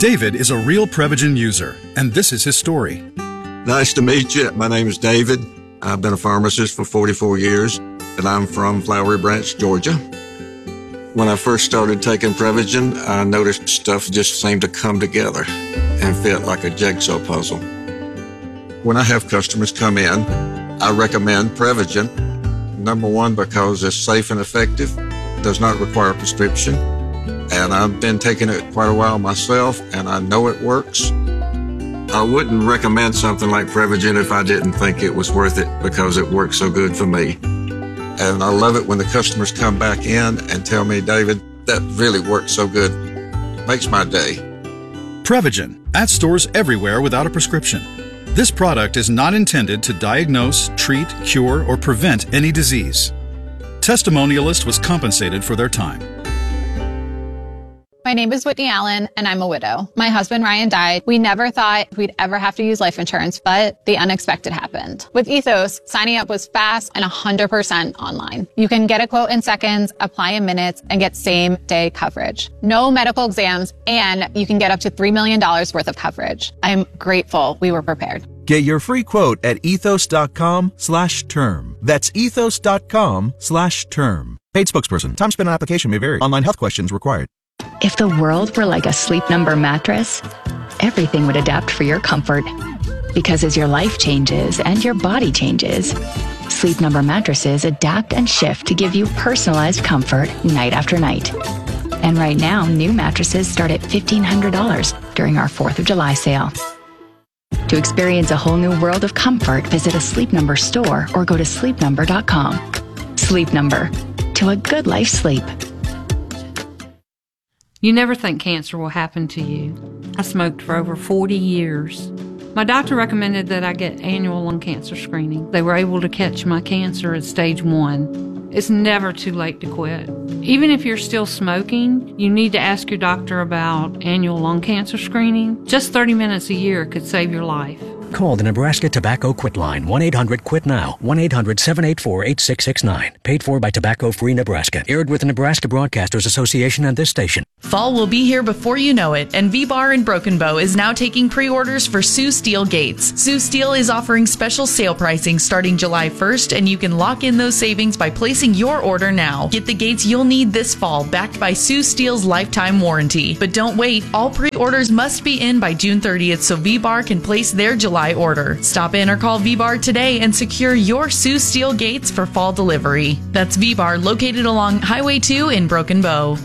David is a real Prevagen user, and this is his story. Nice to meet you. My name is David. I've been a pharmacist for 44 years, and I'm from Flowery Branch, Georgia. When I first started taking Prevagen, I noticed stuff just seemed to come together and fit like a jigsaw puzzle. When I have customers come in, I recommend Prevagen. Number one, because it's safe and effective, does not require a prescription, and I've been taking it quite a while myself, and I know it works. I wouldn't recommend something like Prevagen if I didn't think it was worth it because it works so good for me. And I love it when the customers come back in and tell me, David, that really works so good. Makes my day. Prevagen, at stores everywhere without a prescription. This product is not intended to diagnose, treat, cure, or prevent any disease. Testimonialist was compensated for their time. My name is Whitney Allen, and I'm a widow. My husband, Ryan, died. We never thought we'd ever have to use life insurance, but the unexpected happened. With Ethos, signing up was fast and 100% online. You can get a quote in seconds, apply in minutes, and get same-day coverage. No medical exams, and you can get up to $3 million worth of coverage. I'm grateful we were prepared. Get your free quote at ethos.com/term. That's ethos.com/term. Paid spokesperson. Time spent on application may vary. Online health questions required. If the world were like a Sleep Number mattress, everything would adapt for your comfort. Because as your life changes and your body changes, Sleep Number mattresses adapt and shift to give you personalized comfort night after night. And right now, new mattresses start at $1,500 during our 4th of July sale. To experience a whole new world of comfort, visit a Sleep Number store or go to sleepnumber.com. Sleep Number. To a good life's sleep. You never think cancer will happen to you. I smoked for over 40 years. My doctor recommended that I get annual lung cancer screening. They were able to catch my cancer at stage 1. It's never too late to quit. Even if you're still smoking, you need to ask your doctor about annual lung cancer screening. Just 30 minutes a year could save your life. Call the Nebraska Tobacco Quit Line, 1-800-QUIT-NOW, 1-800-784-8669. Paid for by Tobacco Free Nebraska. Aired with the Nebraska Broadcasters Association and this station. Fall will be here before you know it, and V-Bar in Broken Bow is now taking pre-orders for Sioux Steel gates. Sioux Steel is offering special sale pricing starting July 1st, and you can lock in those savings by placing your order now. Get the gates you'll need this fall, backed by Sioux Steel's lifetime warranty. But don't wait, all pre-orders must be in by June 30th so V-Bar can place their July order. Stop in or call V-Bar today and secure your Sioux Steel gates for fall delivery. That's V-Bar, located along Highway 2 in Broken Bow.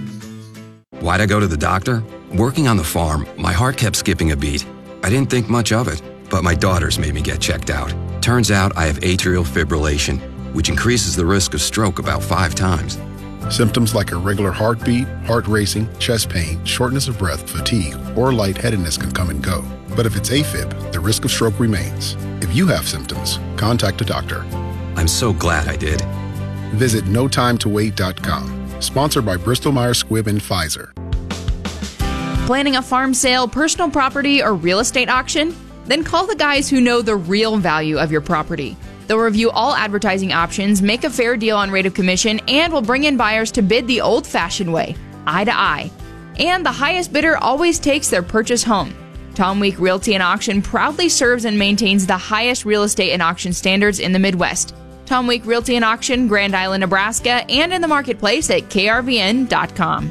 Why'd I go to the doctor? Working on the farm, my heart kept skipping a beat. I didn't think much of it, but my daughters made me get checked out. Turns out I have atrial fibrillation, which increases the risk of stroke about 5 times. Symptoms like irregular heartbeat, heart racing, chest pain, shortness of breath, fatigue, or lightheadedness can come and go. But if it's AFib, the risk of stroke remains. If you have symptoms, contact a doctor. I'm so glad I did. Visit notimetowait.com. Sponsored by Bristol-Myers Squibb and Pfizer. Planning a farm sale, personal property, or real estate auction? Then call the guys who know the real value of your property. They'll review all advertising options, make a fair deal on rate of commission, and will bring in buyers to bid the old-fashioned way, eye to eye. And the highest bidder always takes their purchase home. Tom Week Realty and Auction proudly serves and maintains the highest real estate and auction standards in the Midwest. Tom Week Realty and Auction, Grand Island, Nebraska, and in the marketplace at krvn.com.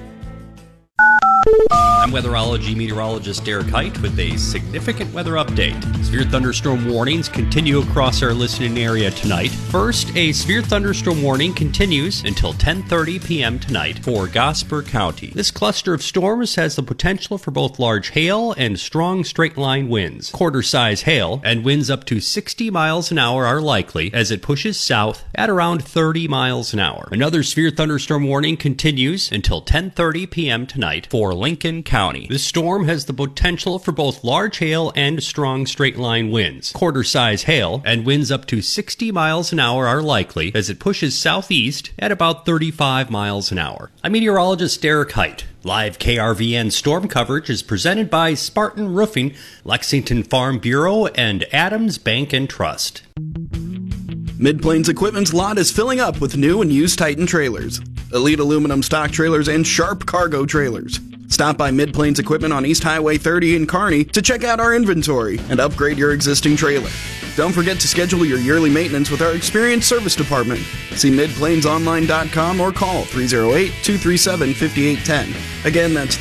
I'm weatherology meteorologist Derek Height with a significant weather update. Severe thunderstorm warnings continue across our listening area tonight. First, a severe thunderstorm warning continues until 10:30 p.m. tonight for Gosper County. This cluster of storms has the potential for both large hail and strong straight-line winds. Quarter-size hail and winds up to 60 miles an hour are likely as it pushes south at around 30 miles an hour. Another severe thunderstorm warning continues until 10:30 p.m. tonight for Lincoln County. This storm has the potential for both large hail and strong straight-line winds. Quarter-size hail and winds up to 60 miles an hour are likely as it pushes southeast at about 35 miles an hour. I'm meteorologist Derek Height. Live KRVN storm coverage is presented by Spartan Roofing, Lexington Farm Bureau, and Adams Bank and Trust. Mid-Plains Equipment's lot is filling up with new and used Titan trailers, Elite aluminum stock trailers, and Sharp cargo trailers. Stop by Mid-Plains Equipment on East Highway 30 in Kearney to check out our inventory and upgrade your existing trailer. Don't forget to schedule your yearly maintenance with our experienced service department. See midplainsonline.com or call 308-237-5810. Again, that's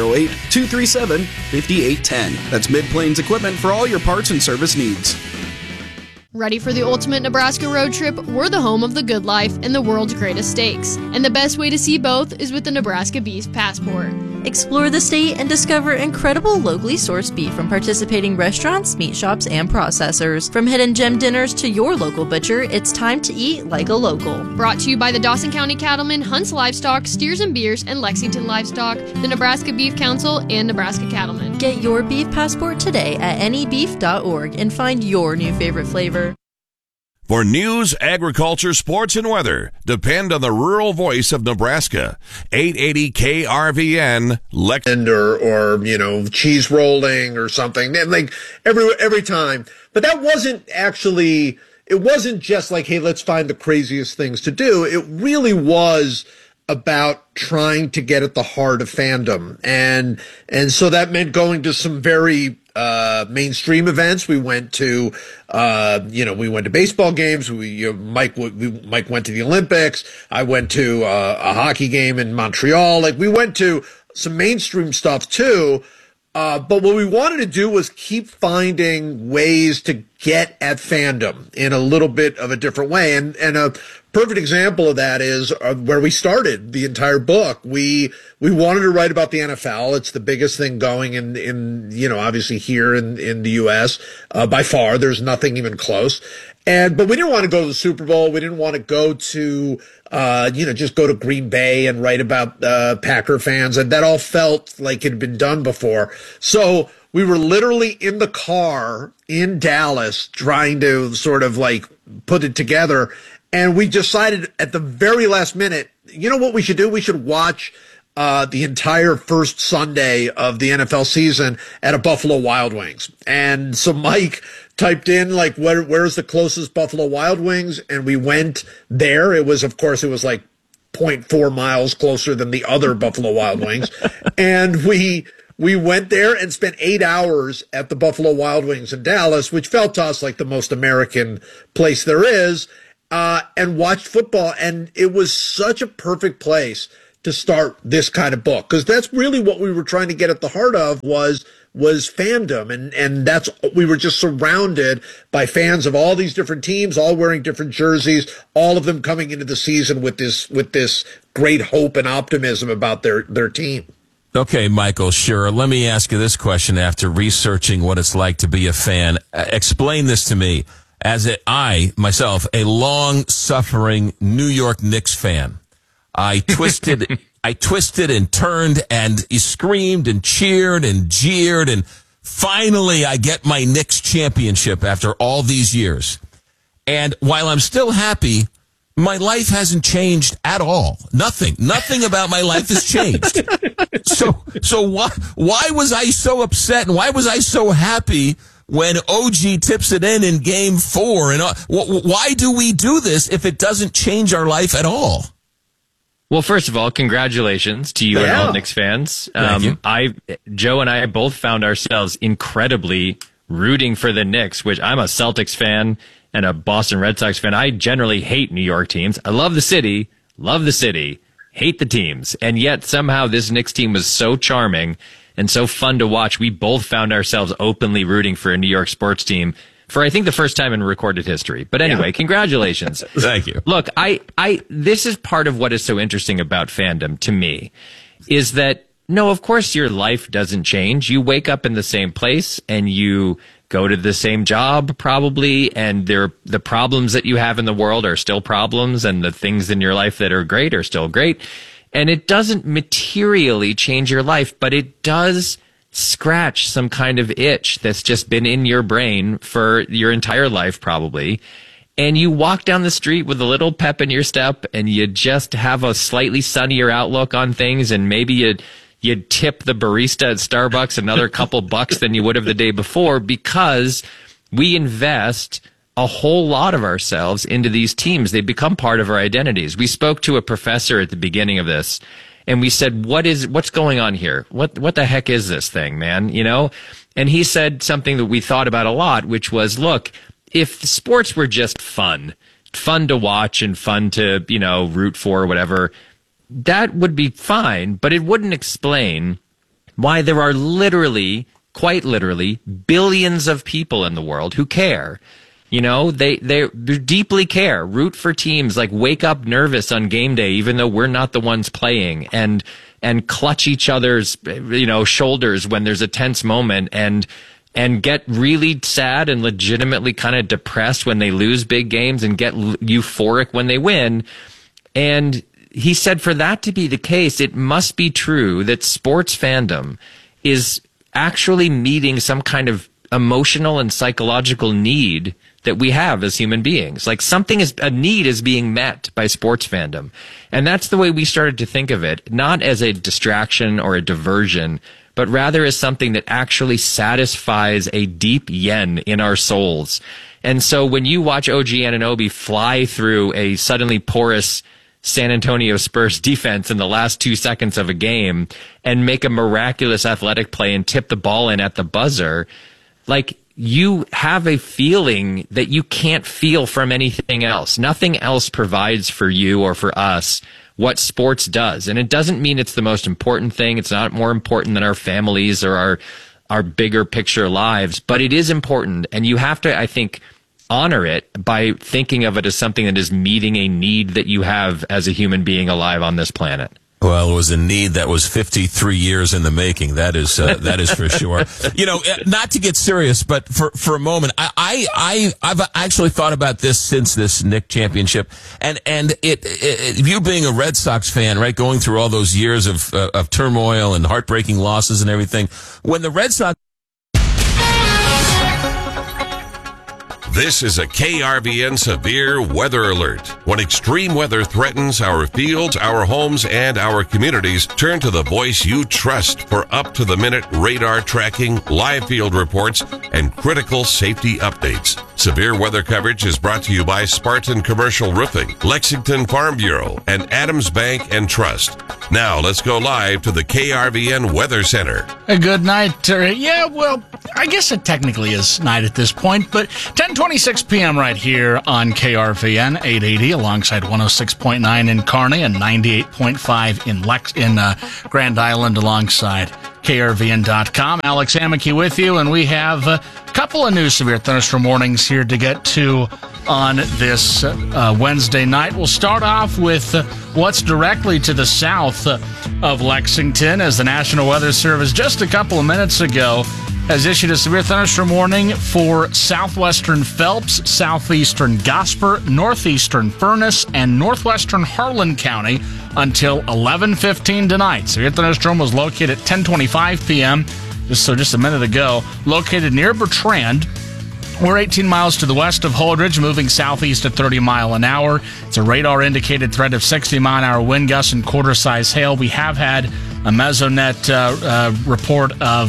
308-237-5810. That's Mid-Plains Equipment for all your parts and service needs. Ready for the ultimate Nebraska road trip? We're the home of the good life and the world's greatest steaks. And the best way to see both is with the Nebraska Beef Passport. Explore the state and discover incredible locally sourced beef from participating restaurants, meat shops, and processors. From hidden gem dinners to your local butcher, it's time to eat like a local. Brought to you by the Dawson County Cattlemen, Hunts Livestock, Steers and Beers, and Lexington Livestock, the Nebraska Beef Council, and Nebraska Cattlemen. Get your beef passport today at anybeef.org and find your new favorite flavor. For news, agriculture, sports, and weather, depend on the rural voice of Nebraska. 880 KRVN, Lexington. Or cheese rolling or something. Like every time. But that wasn't actually, it wasn't just like, hey, let's find the craziest things to do. It really was about trying to get at the heart of fandom. And so that meant going to some very mainstream events. We went to baseball games. Mike went to the Olympics. I went to a hockey game in Montreal. Like, we went to some mainstream stuff too. But what we wanted to do was keep finding ways to get at fandom in a little bit of a different way. And a perfect example of that is where we started the entire book. We wanted to write about the NFL. It's the biggest thing going in obviously here in the U.S. By far. There's nothing even close. But we didn't want to go to the Super Bowl. We didn't want to go to, just go to Green Bay and write about Packer fans. And that all felt like it had been done before. So we were literally in the car in Dallas trying to sort of like put it together. And we decided at the very last minute, you know what we should do? We should watch the entire first Sunday of the NFL season at a Buffalo Wild Wings. And so Mike typed in, like, where's the closest Buffalo Wild Wings? And we went there. It was like 0.4 miles closer than the other Buffalo Wild Wings. And we went there and spent 8 hours at the Buffalo Wild Wings in Dallas, which felt to us like the most American place there is, and watched football. And it was such a perfect place to start this kind of book, because that's really what we were trying to get at the heart of was fandom. And that's, we were just surrounded by fans of all these different teams, all wearing different jerseys, all of them coming into the season with this great hope and optimism about their team. Okay, Michael Schur, let me ask you this question after researching what it's like to be a fan. Explain this to me as myself, a long-suffering New York Knicks fan. I twisted and turned and screamed and cheered and jeered, and finally I get my Knicks championship after all these years. And while I'm still happy, my life hasn't changed at all. Nothing about my life has changed. So why was I so upset and why was I so happy when OG tips it in Game 4? And why do we do this if it doesn't change our life at all? Well, first of all, congratulations to you and all Knicks fans. Thank you. Joe and I both found ourselves incredibly rooting for the Knicks, which I'm a Celtics fan and a Boston Red Sox fan. I generally hate New York teams. I love the city, hate the teams. And yet somehow this Knicks team was so charming and so fun to watch. We both found ourselves openly rooting for a New York sports team for, I think, the first time in recorded history. But anyway, Congratulations. Thank you. Look, this is part of what is so interesting about fandom to me, is that, no, of course your life doesn't change. You wake up in the same place and you go to the same job probably, and the problems that you have in the world are still problems, and the things in your life that are great are still great. And it doesn't materially change your life, but it does scratch some kind of itch that's just been in your brain for your entire life probably. And you walk down the street with a little pep in your step, and you just have a slightly sunnier outlook on things, and maybe you'd tip the barista at Starbucks another couple bucks than you would have the day before, because we invest a whole lot of ourselves into these teams. They become part of our identities. We spoke to a professor at the beginning of this, And we said, what's going on here? What the heck is this thing, man? You know? And he said something that we thought about a lot, which was, look, if sports were just fun to watch and fun to, you know, root for or whatever, that would be fine, but it wouldn't explain why there are literally, quite literally, billions of people in the world who care. You know, they deeply care, root for teams, like wake up nervous on game day, even though we're not the ones playing, and clutch each other's, you know, shoulders when there's a tense moment, and get really sad and legitimately kind of depressed when they lose big games and get euphoric when they win. And he said for that to be the case, it must be true that sports fandom is actually meeting some kind of emotional and psychological need that we have as human beings. Like a need is being met by sports fandom. And that's the way we started to think of it, not as a distraction or a diversion, but rather as something that actually satisfies a deep yen in our souls. And so when you watch OG Anunoby fly through a suddenly porous San Antonio Spurs defense in the last 2 seconds of a game and make a miraculous athletic play and tip the ball in at the buzzer, like, you have a feeling that you can't feel from anything else. Nothing else provides for you or for us what sports does. And it doesn't mean it's the most important thing. It's not more important than our families or our bigger picture lives, but it is important. And you have to, I think, honor it by thinking of it as something that is meeting a need that you have as a human being alive on this planet. Well, it was a need that was 53 years in the making. That is for sure. You know, not to get serious, but for a moment, I've actually thought about this since this Knick championship, and you being a Red Sox fan, right, going through all those years of turmoil and heartbreaking losses and everything, when the Red Sox. This is a KRVN severe weather alert. When extreme weather threatens our fields, our homes, and our communities, turn to the voice you trust for up-to-the-minute radar tracking, live field reports, and critical safety updates. Severe weather coverage is brought to you by Spartan Commercial Roofing, Lexington Farm Bureau, and Adams Bank and Trust. Now, let's go live to the KRVN Weather Center. A good night. Yeah, well, I guess it technically is night at this point, but 10:26 p.m. right here on KRVN 880 alongside 106.9 in Kearney and 98.5 in Grand Island alongside KRVN.com. Alex Amicky with you, and we have a couple of new severe thunderstorm warnings here to get to on this Wednesday night. We'll start off with what's directly to the south of Lexington, as the National Weather Service just a couple of minutes ago has issued a severe thunderstorm warning for southwestern Phelps, southeastern Gosper, northeastern Furnace, and northwestern Harlan County until 11:15 tonight. Severe thunderstorm was located at 10:25 p.m., just a minute ago, located near Bertrand. We're 18 miles to the west of Holdridge, moving southeast at 30 mile an hour. It's a radar-indicated threat of 60 mile an hour wind gusts and quarter-size hail. We have had a Mesonet report of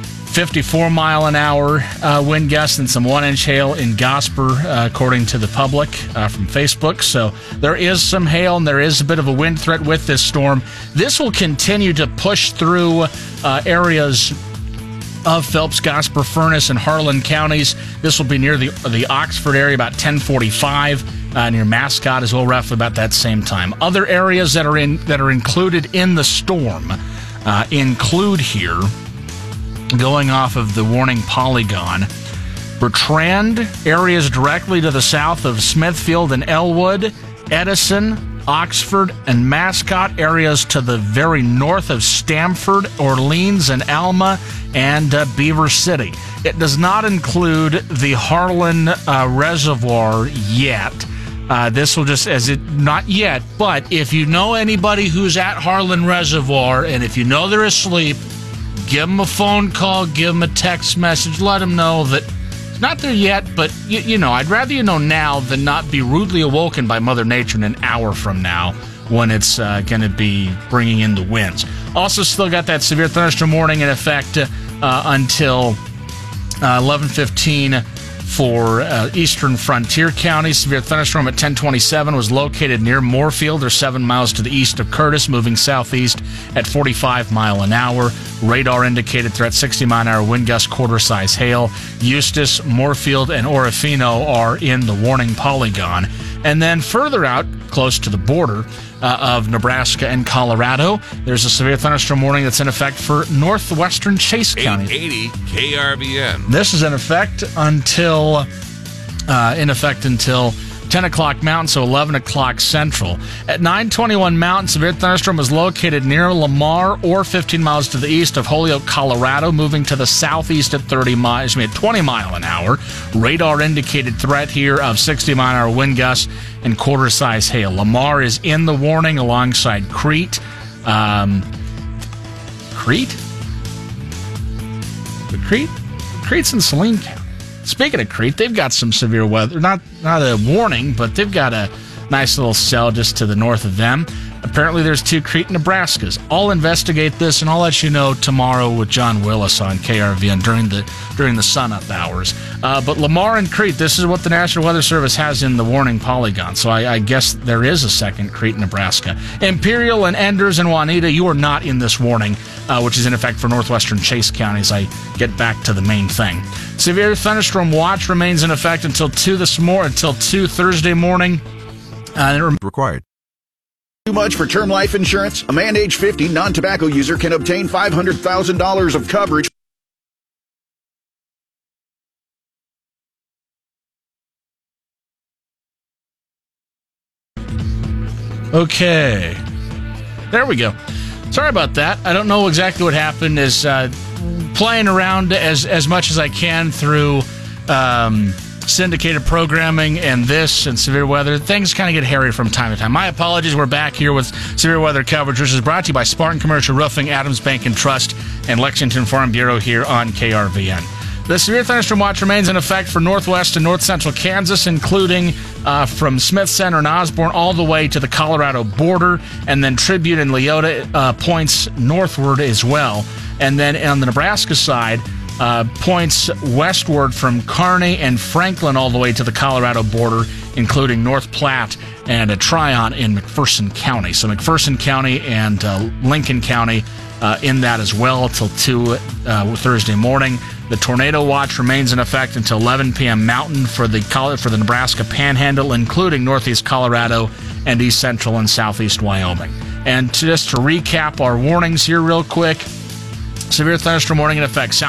54 mile an hour wind gusts and some 1-inch hail in Gosper, according to the public from Facebook. So there is some hail and there is a bit of a wind threat with this storm. This will continue to push through areas of Phelps, Gosper, Furnace, and Harlan counties. This will be near the Oxford area about 10:45, near Mascot as well, roughly about that same time. Other areas that are included in the storm include here, going off of the warning polygon, Bertrand, areas directly to the south of Smithfield and Elwood, Edison, Oxford, and Mascot, areas to the very north of Stamford, Orleans, and Alma, and Beaver City. It does not include the Harlan Reservoir yet. This will just, not yet, but if you know anybody who's at Harlan Reservoir, and if you know they're asleep, give them a phone call, give them a text message, let them know that it's not there yet, but, you know, I'd rather you know now than not be rudely awoken by Mother Nature in an hour from now when it's going to be bringing in the winds. Also still got that severe thunderstorm warning in effect until 11:15 For eastern frontier counties, severe thunderstorm at 1027 was located near Moorfield, or 7 miles to the east of Curtis, moving southeast at 45 mile an hour. Radar indicated threat 60 mile an hour wind gust, quarter-size hail. Eustis, Moorfield, and Orofino are in the warning polygon. And then further out, close to the border of Nebraska and Colorado, there's a severe thunderstorm warning that's in effect for northwestern Chase County. 880 KRVN. This is in effect until 10 o'clock Mountain, so 11 o'clock Central. At 9:21 Mountain, severe thunderstorm was located near Lamar or 15 miles to the east of Holyoke, Colorado, moving to the southeast at 20 mile an hour. Radar indicated threat here of 60 mile an hour wind gusts and quarter-size hail. Lamar is in the warning alongside Crete. Crete? Crete's in Saline County. Speaking of Crete, they've got some severe weather. Not a warning, but they've got a nice little cell just to the north of them. Apparently, there's 2 Crete, Nebraskas. I'll investigate this, and I'll let you know tomorrow with John Willis on KRVN during the sunup hours. But Lamar and Crete, this is what the National Weather Service has in the warning polygon. So I guess there is a second Crete, Nebraska. Imperial and Enders and Juanita, you are not in this warning, which is in effect for northwestern Chase County as I get back to the main thing. Severe thunderstorm watch remains in effect until 2 Thursday morning. Required. Too much for term life insurance? A man age 50, non-tobacco user can obtain $500,000 of coverage. Okay. There we go. Sorry about that. I don't know exactly what happened. Is playing around as much as I can through syndicated programming and this and severe weather. Things kind of get hairy from time to time. My apologies. We're back here with severe weather coverage, which is brought to you by Spartan Commercial Roofing, Adams Bank and Trust, and Lexington Farm Bureau here on KRVN. The severe thunderstorm watch remains in effect for northwest and north central Kansas, including from Smith Center and Osborne all the way to the Colorado border, and then Tribune and Leota points northward as well. And then on the Nebraska side, points westward from Kearney and Franklin all the way to the Colorado border, including North Platte and a Tryon in McPherson County. So McPherson County and Lincoln County in that as well till 2 Thursday morning. The tornado watch remains in effect until 11 p.m. Mountain for the Nebraska Panhandle, including northeast Colorado and east central and southeast Wyoming. And just to recap our warnings here real quick, severe thunderstorm warning in effect.